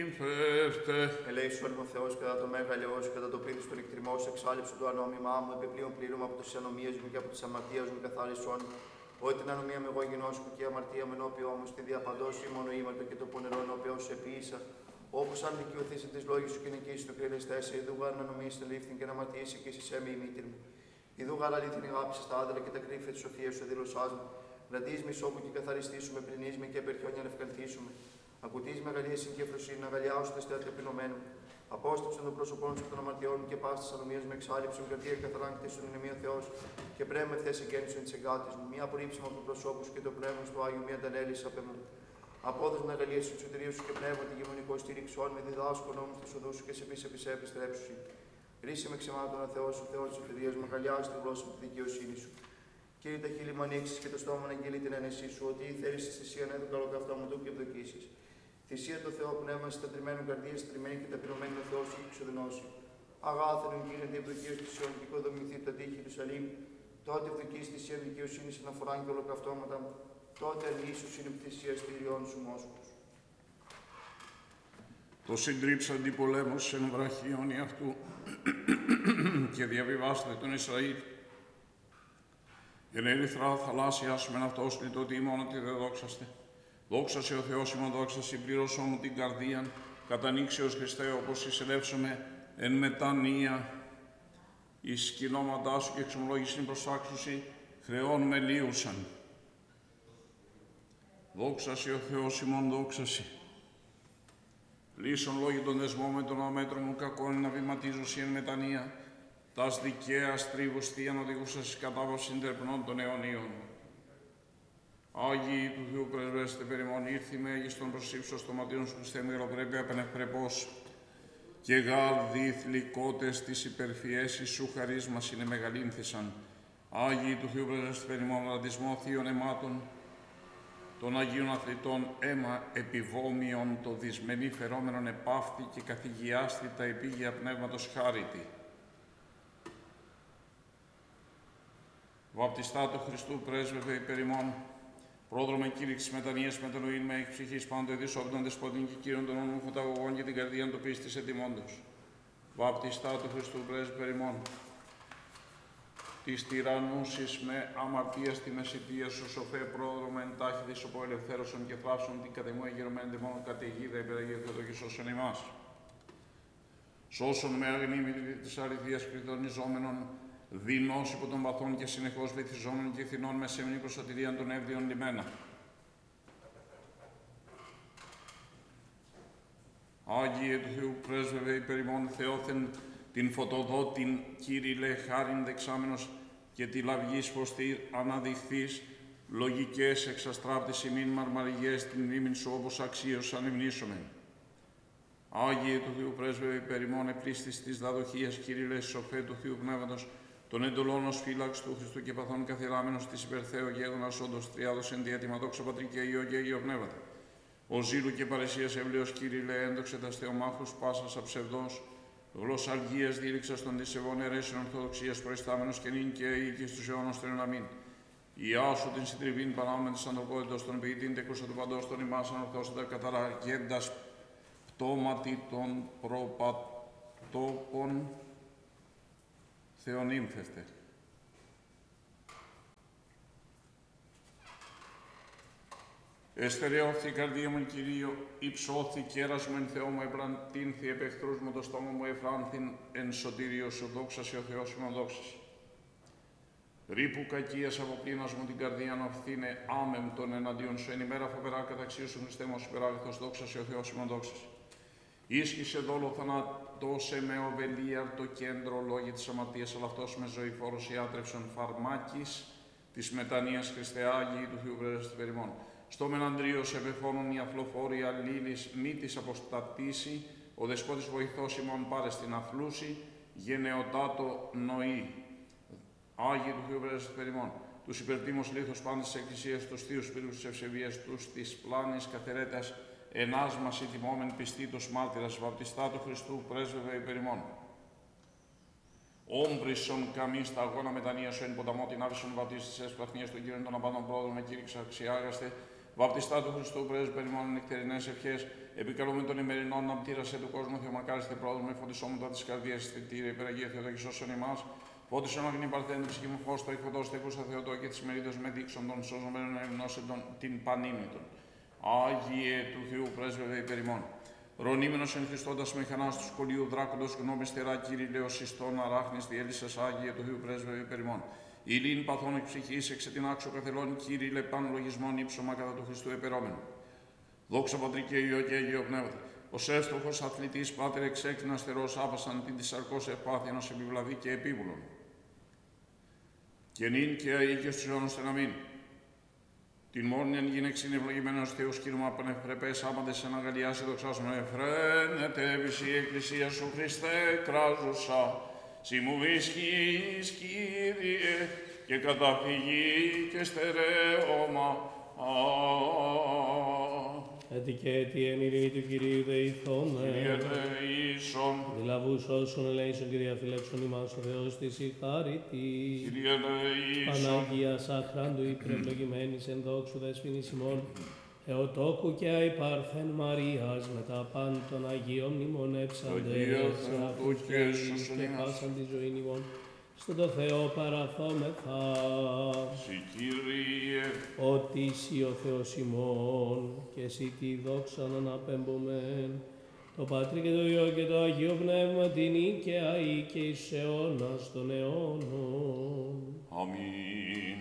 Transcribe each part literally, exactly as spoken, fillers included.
Υμφεύτε. Ελέησον ο Θεός κατά το μέγα ελαιός, κατά το πίδι στον εκτριμό σου, εξάλληψε το ανώμημά μου, επιπλέον πλήρωμα από τις ανομίες μου και από τις αμαρτίες μου καθάρισον. Ότι την ανομία με εγώ γινώσκου και η αμαρτία με ενώπιό μου, στη διαπαντός ή μονοήματο και το πονερό ενώπιό σου επίησα. Όπως αν δικαιωθείς τις λόγες σου και νικήσεις το κρίνεστέσαι, ειδούγα να νομίσεις την λήφθην και να ματήσει και εσύ έμει η μήτηρ μου. Ειδούγα αλήθινη αγάπησες τα άδερα και τα κρύφια της σοφίας σου δήλωσάς μου. Ραντείς με ισόπου και καθαριστήσουμε, πληνείς με και επερχιόνια να ευκαλθήσουμε. Ακουτείς μεγαλίαση και ευφροσύνη, αγαλιάσου τα στέλια πεινωμένου. Απόστρεψαν το πρόσωπό σου των αμαρτιών μου και πάστη ανομία με εξάλληψουν, καρδία καθαράν κτίσουν είναι μία Θεός. Και πρέμε θε εγγέννησον τη εγκάτη μου. Μία απορρίψιμα από το προσώπου σου και το πνεύμα στο Άγιο, μία αντανέληση απ' εμού. Απόδοσ' να αγαλίαση του σωτηρίου σου και πνεύμα τη γεμονικό στήριξον, με διδάσκον όμως τη οδού σου και σε πίσω επισέ επιστρέψουσι. Ρίσε με ξεμάτων ο Θεός, ο Θεός τη οφειδίας μου, αγαλιάζει την γλώσσα τη δικαιοσύνη σου. Κύριε, τα χείλη μου ανοίξει και το στόμα να αγγείλει την ένεσή σου, ότι η θέληση τη θυσία να έδωκα ολοκαυτά μου του και ευδοκίσει. Θυσία το Θεό πνεύμα συντετριμένων καρδία, στριμμένη και ταπεινωμένη ο Θεό σου εξοδυνώσει. Αγάθενον κύριε, την ευδοκία τη Σιών και οικοδομηθεί τα τείχη του Σαλήμ. Τότε ευδοκεί τη θυσία δικαιοσύνη αναφορά και ολοκαυτώματα. Τότε αρνήσου είναι θυσία στηριών σου μόσχου. Το συντρίψαντι πολέμος εν βραχίωνη αυτού και διαβιβάστε τον Ισραήλ. Εν ερυθρά θαλάσσιας μεν αυτός λιτώτη μόνο τη δε δόξαστε. Δόξασε ο Θεός ημών δόξαση, πλήρωσό μου την καρδίαν, κατανοίξεως Χριστέ, όπως εισελεύσομαι εν μετανία, εις σκηνώματά σου και εξομολόγησιν προσάξουσι, χρεών με λύουσαν. Δόξασε ο Θεός ημών δόξαση. Λύσον λόγοι των δεσμών με τον αμέτρο μου κακόν να βηματίζουσι εν μετανία, τας δικαίας τρίβους θείαν οδηγούσας κατάβασιν τερπνών των αιωνίων. Άγιοι του Θεού πρεσβέστε περιμόν, ήρθι μέγιστον προσύψω στο ματίον σου Χριστέ μεγαλοπρέπεια πενευπρεπώς και γάλ διθλικότες τις υπερφιέσεις σου χαρίσμας είναι μεγαλύνθησαν. Άγιοι του Θεού πρεσβέστε περιμόν, ραντισμό θείων αιμάτων, των Αγίων Αθλητών αίμα επιβόμιον, το δυσμενή φερόμενον επάφθη και καθηγιάστη τα επίγεια πνεύματος χάριτη. Βαπτιστά του Χριστού πρέσβευε υπέρ ημών, πρόδρομε κήρυξης μετανοίας μετανοήν με εκ ψυχής πάντοτε δυσόπτων δεσπότην και κύριον των όνων φωταγωγών και την καρδίαν του πίστης ετοιμώντος. Βαπτιστά του Χριστού πρέσβευε υπέρ ημών, της τυραννούσης με αμαρτίας τη μεσητεία σου σοφέ πρόδρομε εν τάχει δισοπό ελευθέρωσον και θράψον την κατεμού εγγυρωμένη μόνο καταιγίδα υπεραγία Θεότο και σώσον ημάς. Σώσον με αγνήμη της αληθείας κριτονιζόμενων, δεινός υπό των παθών και συνεχώς βυθιζόμενων και ηθινών με σεμνή προσωτηρίαν των εύδιων λιμένα. Άγιε του Θεού πρέσβευε υπέρ ημών Θεόθεν την φωτοδότην Κύριλε χάριν δεξάμενος και τη λαυγής φωστήρ αναδειχθείς, λογικές εξαστράπτης ημίν μαρμαριγές την μνήμην σου όπως αξίως ανεμνήσομεν. Άγιε του Θεού πρέσβευε υπέρ ημών επλήστης της δαδοχίας Κύριλε σοφέ του Θείου Πνεύματος, τον εντολών ως φύλαξ του Χριστού και παθών καθιεράμενος της υπερθέω γέγονας όντως τριάδος εν διατήμα δόξα Πατρί και Υιό και Υιό Πνεύματα. Ο ζήλου και παρεσίας ευλέως Κύριλε έντοξε τα στεομάχους πάσας αψευδός, γλωσσαλγίας δήληξας των δισεβών αιρέσεων ορθοδοξίας προϊστάμενος και νυν και οίκης στους αιώνος των αμήν. Ιά σου την συντριβήν πανάμεν της ανθρωπότητας των ποιητήν τεκούσα του παντός των ημάς ανορθώσαντα καταραγέντας πτώματι των προπατόπων Θεονύμφευτε. Εστερεώθη η καρδία μου, Κυρίω, υψώθη κέρας μου εν Θεό μου, εμπραντήνθη επεχθρούς μου το στόμα μου, εφράνθην εν σωτήριο σου, δόξαση ο Θεός μου, δόξαση. Ρήπου κακίας από πλήνας μου την καρδία νοφθήνε άμεμπτον εναντίον σου, εν ημέρα φοβερά καταξίου σου Χριστέ μου, υπεράγηθος, δόξαση ο Θεός μου, δόξαση. Ίσχυσε δόλο θανατώσε με οβελίαρ το κέντρο λόγι της αμαρτίας, αλλά αυτός με ζωηφόρος ιάτρευσον φαρμάκης της μετανοίας Χριστέ Άγιοι του Θεού πρέσβευτε περ ημών. Στο μεναντρίος επεφώνουν οι αθλοφόροι αλλήλεις μη της αποστατήσει, ο δεσπότης βοηθός ημών πάρε στην αθλούση, γενεοτάτο νοή. Άγιοι του Θεού πρέσβευτε περ ημών. Τους υπερτίμως λίθος πάντες της Εκκλησίας, τους θείους πύρους της ευσεβίας τους, της πλάνης καθαιρέτας, ενάσμαση τιμόμεν πιστήτος μάρτυρας, βαπτιστά του Χριστού πρέσβευε υπέρ ημών. Όμπρισον καμίν στα αγώνα μετανία σου εν ποταμό την άβησον βαπτίστης εσπλαχνίας των κύριων των απάντων πρόοδων με κήρυξα αξιάγαστε, βαπτιστά του Χριστού πρέσβευε περιμόνων νεκτερινές ευχές, Επικαλούμε των ημερινών ναμπτήρασε του κόσμου, Θεομακάριστε πρόδρομε, φωτισόμοντα τη καρδία τη θητήρια, υπεραγία Θεοτόκη όσων ημά. Φώτισον αγνή παρθένη ψυχή μου φως, το εκφωτός τεκούσα Θεοτό και της μερίδος με δείξον των σώζομενων ευνώσεων την πανήμητον. Άγιε του Θεού πρέσβευε υπερημών. Ρονίμενος εν Χριστώντας με χανάς του σκολίου δράκοντος γνώμης τερά κύριε λεωσιστών αράχνης διέλυσσας Άγιε του Θεού πρέσβευε υπερημών. Ηλίν παθών εκ ψυχής εξετινάξω καθελών κύριε λεπτάν λογισμών ύψωμα κατά του Χριστού επερόμενο. Δόξα Πατρί και Υιό και Αγίο Πνεύμα. Ως εύστοχος αθλητής πάτερ εξέκτην αστερός άπασαν την της σαρκός ευπάθειανος επιβλαβή και επίβουλον. Και νυν και αεί και στους αιώνους τε να μην. Την μόνη εν γυναίξην ευλογημένος Θεός κήρυμα πανευπρεπές άπαντες εν αγαλιάσει δοξάσουμε. Φρένετε έβηση η Εκκλησία σου Χριστέ κράζουσα, σι μου βυσχείς Κύριε και καταφυγή και στερέωμα. Έτι και έτι εν ειρήνη του Κυρίου δεηθώμε. Κύριε δεήσον, Δηλαβούς όσων ελέησον Κυρία φυλάξον ημάς ο Θεός της η χάρητη. Κύριε δεήσον, Παναγία σαχράντου υπερευλογημένης εν δόξου δεσποινής ημών, Εωτόκου και αϊπάρθεν Μαρίας με τα παν των Αγίων μνημονεύσαντες, Αγία Θεοτού και αυτούς σώσον και ημάς. πάσαν τη ζωήν ημών, στον το Θεό παραθόμεθα. σι Κύριε, Ότι εσύ ο Θεός ημών και εσύ τη δόξα να αναπέμπομεν, το Πατρί και το Υιό και το Αγίο Πνεύμα την και αεί και εις αιώνας των αιώνων. αμήν.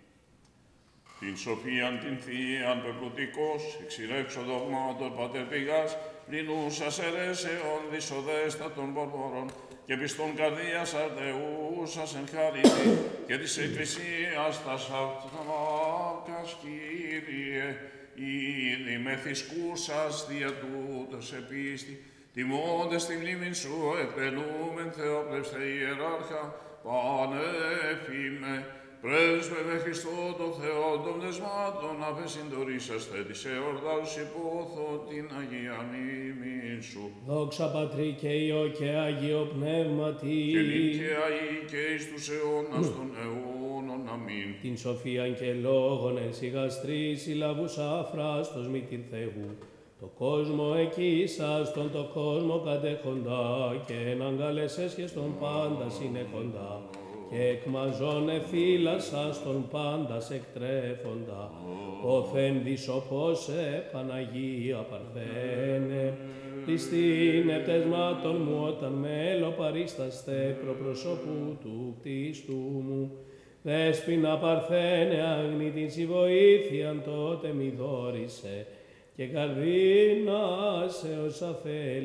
Την σοφίαν την θείαν πεπλουτικός, εξηρέξω δογμάτων πατέρ πηγάς, πληνούσας αιρέσεων δυσοδέστατων πορπόρων, και πιστών καρδίας αρτεούσας εν χαρίτη, και της Εκκλησίας τας αυτάκας, Κύριε, ήδη με θυσκούσας δια τούτος επίστη, τιμώντες τη μνήμην σου εκτελούμεν Θεόπλευστε Ιεράρχα, πανέφημε, πρέσβευε Χριστό το Θεό των πνευμάτων, απεσυντορήσαστε της εορτάσου υπόθω την Αγία μνήμην σου. Δόξα Πατρί και Υιό και Αγίο Πνεύματι, Και νυν και αεί και εις τους αιώνας των αιώνων. Αμήν. την σοφίαν και λόγων εν σιγαστρής συλλαβούς αφράστος μη την Θεού, το κόσμο εκείσας τον το κόσμο κατέχοντα και εν αγκαλεσές και στον πάντα συνέχοντα, και εκμαζών εφύλασας τον πάντα σε εκτρέφοντα, οθέντης όπως ε, Παναγία Παρθένε, πιστήν επτεσμάτων μου όταν μέλο παρίσταστε προπροσώπου του κτίστου μου, Δέσποινα Παρθένε άγνη την συμβοήθειαν τότε μη δόρισε, και καρδίνας έως αφέλει